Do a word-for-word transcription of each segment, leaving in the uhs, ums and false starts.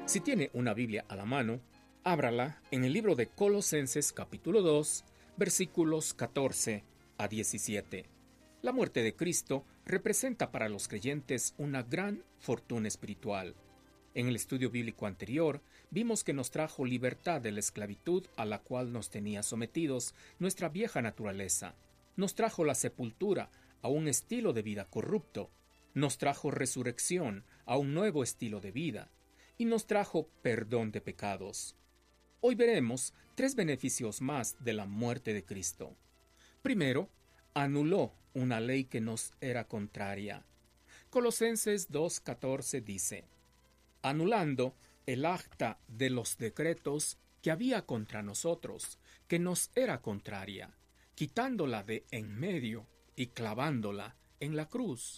Si tiene una Biblia a la mano, ábrala en el libro de Colosenses capítulo dos, versículos catorce a diecisiete. La muerte de Cristo representa para los creyentes una gran fortuna espiritual. En el estudio bíblico anterior, vimos que nos trajo libertad de la esclavitud a la cual nos tenía sometidos nuestra vieja naturaleza. Nos trajo la sepultura a un estilo de vida corrupto. Nos trajo resurrección a un nuevo estilo de vida. Y nos trajo perdón de pecados. Hoy veremos tres beneficios más de la muerte de Cristo. Primero, anuló una ley que nos era contraria. Colosenses dos catorce dice: anulando el acta de los decretos que había contra nosotros, que nos era contraria, quitándola de en medio y clavándola en la cruz.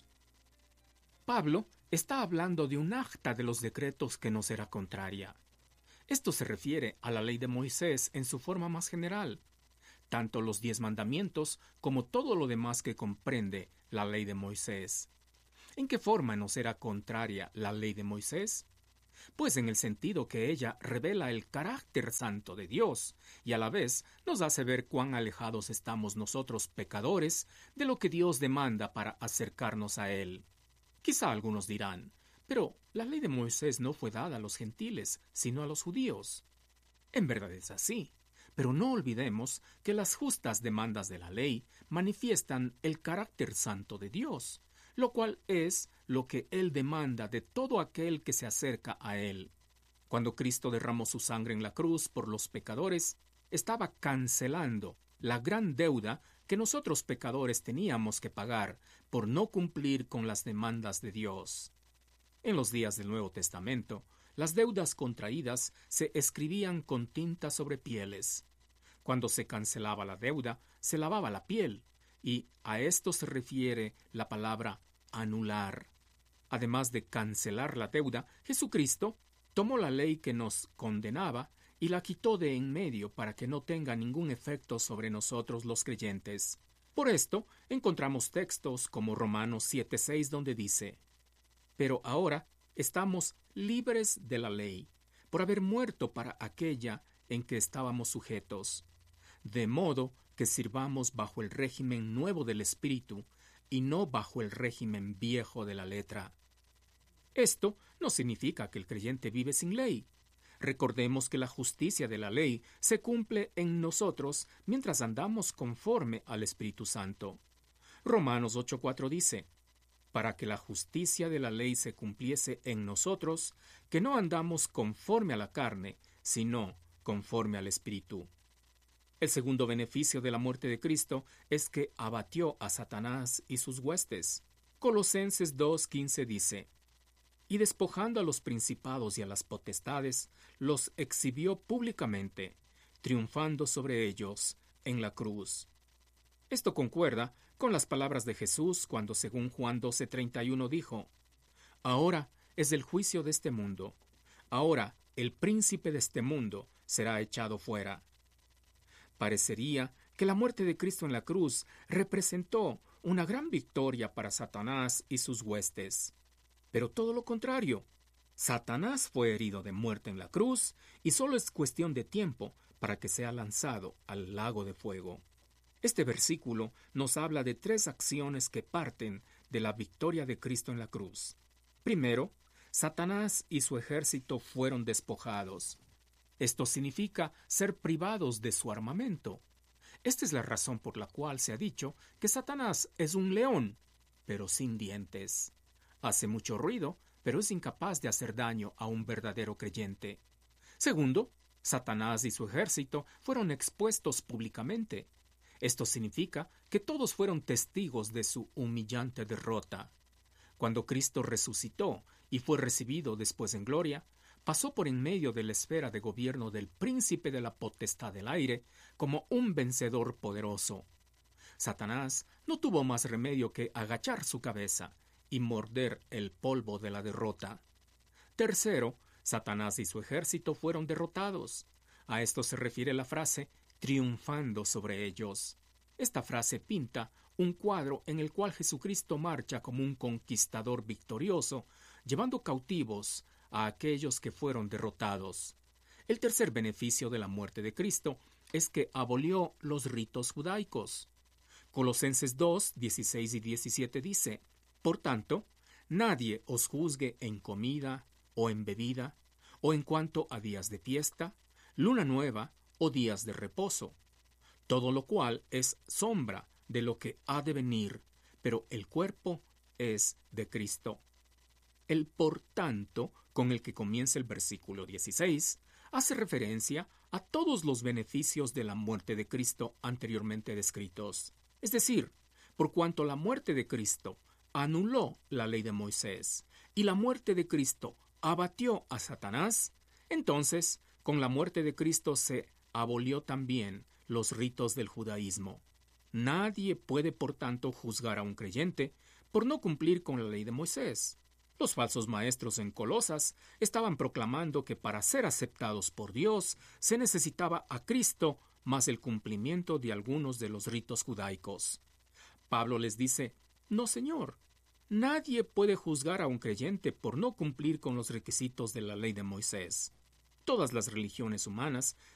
Pablo está hablando de un acta de los decretos que nos era contraria. Esto se refiere a la ley de Moisés en su forma más general, tanto los diez mandamientos como todo lo demás que comprende la ley de Moisés. ¿En qué forma nos era contraria la ley de Moisés? Pues en el sentido que ella revela el carácter santo de Dios y a la vez nos hace ver cuán alejados estamos nosotros pecadores de lo que Dios demanda para acercarnos a Él. Quizá algunos dirán, pero la ley de Moisés no fue dada a los gentiles, sino a los judíos. En verdad es así, pero no olvidemos que las justas demandas de la ley manifiestan el carácter santo de Dios, lo cual es lo que Él demanda de todo aquel que se acerca a Él. Cuando Cristo derramó su sangre en la cruz por los pecadores, estaba cancelando la gran deuda que nosotros pecadores teníamos que pagar por no cumplir con las demandas de Dios. En los días del Nuevo Testamento, las deudas contraídas se escribían con tinta sobre pieles. Cuando se cancelaba la deuda, se lavaba la piel, y a esto se refiere la palabra anular. Además de cancelar la deuda, Jesucristo tomó la ley que nos condenaba y la quitó de en medio para que no tenga ningún efecto sobre nosotros los creyentes. Por esto, encontramos textos como Romanos siete seis donde dice: pero ahora estamos libres de la ley, por haber muerto para aquella en que estábamos sujetos, de modo que sirvamos bajo el régimen nuevo del Espíritu y no bajo el régimen viejo de la letra. Esto no significa que el creyente vive sin ley. Recordemos que la justicia de la ley se cumple en nosotros mientras andamos conforme al Espíritu Santo. Romanos ocho cuatro dice: para que la justicia de la ley se cumpliese en nosotros, que no andamos conforme a la carne, sino conforme al Espíritu. El segundo beneficio de la muerte de Cristo es que abatió a Satanás y sus huestes. Colosenses dos quince dice: y despojando a los principados y a las potestades, los exhibió públicamente, triunfando sobre ellos en la cruz. Esto concuerda con las palabras de Jesús cuando, según Juan doce treinta y uno, dijo: ahora es el juicio de este mundo. Ahora el príncipe de este mundo será echado fuera. Parecería que la muerte de Cristo en la cruz representó una gran victoria para Satanás y sus huestes. Pero todo lo contrario. Satanás fue herido de muerte en la cruz y solo es cuestión de tiempo para que sea lanzado al lago de fuego. Este versículo nos habla de tres acciones que parten de la victoria de Cristo en la cruz. Primero, Satanás y su ejército fueron despojados. Esto significa ser privados de su armamento. Esta es la razón por la cual se ha dicho que Satanás es un león, pero sin dientes. Hace mucho ruido, pero es incapaz de hacer daño a un verdadero creyente. Segundo, Satanás y su ejército fueron expuestos públicamente. Esto significa que todos fueron testigos de su humillante derrota. Cuando Cristo resucitó y fue recibido después en gloria, pasó por en medio de la esfera de gobierno del príncipe de la potestad del aire como un vencedor poderoso. Satanás no tuvo más remedio que agachar su cabeza y morder el polvo de la derrota. Tercero, Satanás y su ejército fueron derrotados. A esto se refiere la frase triunfando sobre ellos. Esta frase pinta un cuadro en el cual Jesucristo marcha como un conquistador victorioso, llevando cautivos a aquellos que fueron derrotados. El tercer beneficio de la muerte de Cristo es que abolió los ritos judaicos. Colosenses dos, dieciséis y diecisiete dice: Por tanto, nadie os juzgue en comida o en bebida, o en cuanto a días de fiesta, luna nueva o días de reposo, todo lo cual es sombra de lo que ha de venir, pero el cuerpo es de Cristo. El por tanto, con el que comienza el versículo dieciséis, hace referencia a todos los beneficios de la muerte de Cristo anteriormente descritos. Es decir, por cuanto la muerte de Cristo anuló la ley de Moisés y la muerte de Cristo abatió a Satanás, entonces, con la muerte de Cristo se abolió también los ritos del judaísmo. Nadie puede, por tanto, juzgar a un creyente por no cumplir con la ley de Moisés. Los falsos maestros en Colosas estaban proclamando que para ser aceptados por Dios se necesitaba a Cristo más el cumplimiento de algunos de los ritos judaicos. Pablo les dice: No, Señor, nadie puede juzgar a un creyente por no cumplir con los requisitos de la ley de Moisés. Todas las religiones humanas